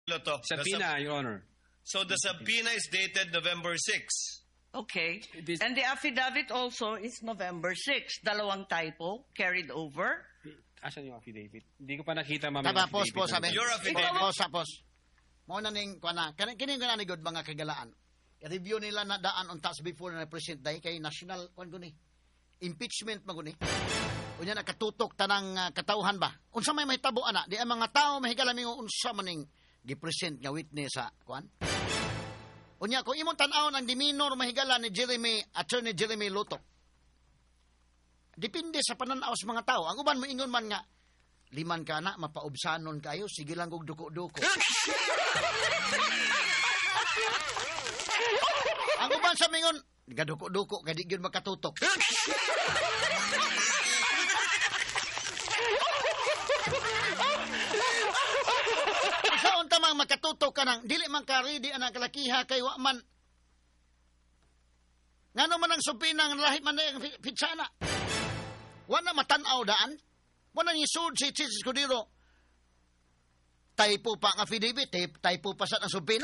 Lotok. Subpoena, Your Honor. So the subpoena is dated November 6. Okay. And the affidavit also is November 6. Dalawang typo carried over. Asan yung affidavit? Hindi ko pa nakita, ma'am. Tama, pos, sabi. Your affidavit. Pos. Mo na ning kuana. Kini nga ni good mga kagalaan. I-review nila na daan on task before na present day kay national kuan guni. Impeachment maguni. Unya nakatutok tanang katauhan ba? Unsa may mahitabo ana? Di ang mga tao mahigala mingo unsa man ning gi-present nga witness sa kuan. Unya kung imong tan-awon ang demeanor mahigala ni Attorney Jeremy Lotok. Depende sa pananaw sa mga tao. Ang uban moingon man nga liman ka na mapaubsanon kayo, sige lang kog duko-duko. Ang uban sa mingon, gaduko-duko kay di gyud makatutok. Saon tamang makatutok ka nang dili man ka ready anang kalakiha kay wa man. Ngano man ang subpoena ng lahi man ang pitsana. Wa na matan-aw daan. Wa na ni sud si Chisis Escudero. Typo pa nga affidavit, typo pa sa ang subpoena.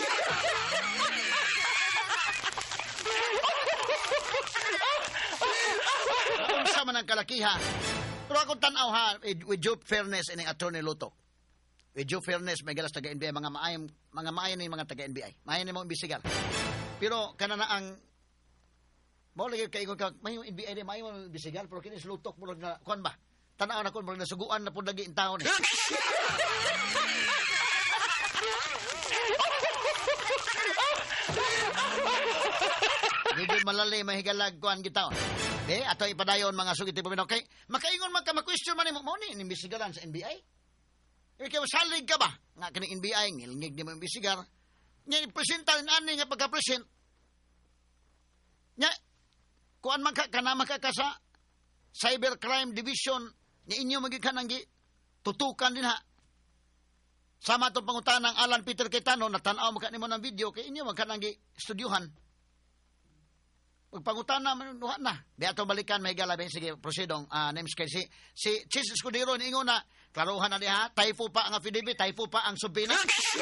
Unsa man ang kalakiha. Pero akong tanaw ha, with due fairness in Attorney Lotok. With due fairness, may galas taga-NBI, mga maayan ni mga taga-NBI. Maayan ni mga imbisigal. Pero kanana ang mao lagi kay ka may NBI ni may imbisigal pero kini Lotok mo na kuan ba? Tanaw na kon mo nasuguan na pud lagi in taon. Hindi malali mahigalag kuan gitaw. Ato ipadayon mga sugiti paminaw kay makaingon man ka ma-question man mo ni imbisigalan sa NBI. Ikaw salig ka ba? Nga kini NBI ngilngig di mo imbisigar. Nya presenta ani nga pagka-present. Nya kuan man ka kana makakasa Cybercrime Division ni inyo magikanang gi tutukan din ha. Sama to pangutanang Alan Peter Cayetano natanaw mo kanimo ng video kay inyo magkanang gi studyuhan. Pagpangutana man duha na. Di ato balikan may galaben sige prosedong names kay si Chisis Escudero ni ingon na klaruhan na diha typo pa ang affidavit, typo pa ang subpoena.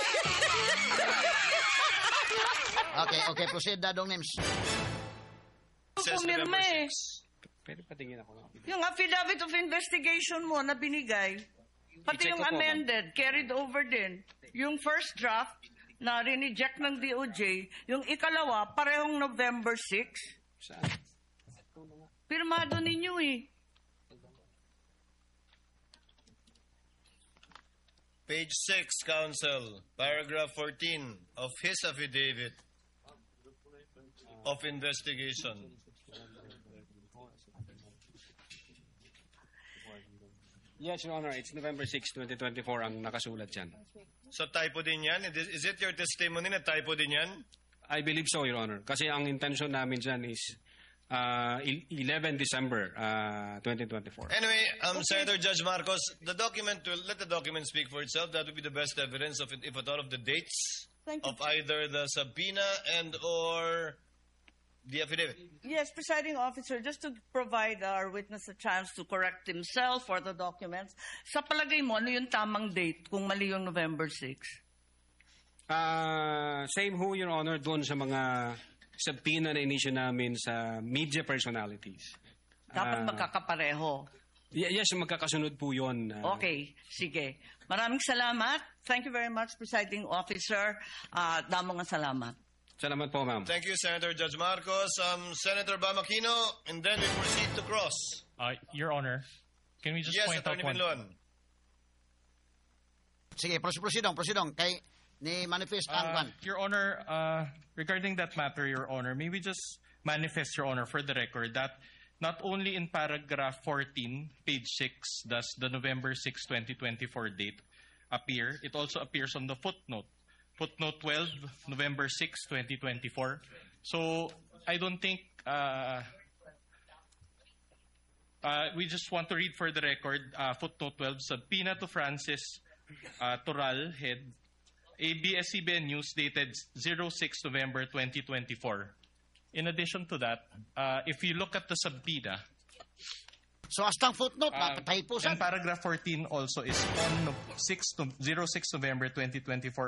Okay, proceed da dong names. Pumirma eh. Pwede patingin ako. Yung affidavit of investigation mo na binigay, pati I-check yung ko po, amended, carried over din. Yung first draft na rineject ng DOJ, yung ikalawa, parehong November 6. Saan? Pirmado ninyo eh. Page 6, Counsel, paragraph 14 of his affidavit of investigation. Yes, Your Honor. It's November 6, 2024 ang nakasulat dyan. So typo din yan? Is it your testimony na typo din yan? I believe so, Your Honor. Kasi ang intention namin dyan is 11 December 2024. Anyway, Senator Judge Marcos, let the document speak for itself. That would be the best evidence of, if at all, of the dates of either the subpoena and or the affidavit. Yes, presiding officer, just to provide our witness a chance to correct himself for the documents, sa palagay mo, ano yung tamang date kung mali yung November 6? Same ho, Your Honor, doon sa mga subpoena na inisyo namin sa media personalities. Dapat magkakapareho. Yes, magkakasunod po yun. Okay, sige. Maraming salamat. Thank you very much, presiding officer. Damo nga salamat. Salamat po, ma'am. Thank you, Senator Judge Marcos. Senator Bamakino, and then we proceed to cross. Your Honor, can we just Yes, point out Attorney one... Binlon. Sige, prosidong kay ni manifest ang ban. Your Honor, regarding that matter, Your Honor, may we just manifest, Your Honor, for the record, that not only in paragraph 14, page 6, does the November 6, 2024 date appear, it also appears on the footnote. Footnote 12, November 6, 2024. So, I don't think... we just want to read for the record, footnote 12, subpoena to Francis Toral, head, ABS-CBN News, dated 06 November 2024. In addition to that, if you look at the subpoena, So astang footnote napatay po sa and paragraph 14 also is on 06 November 2024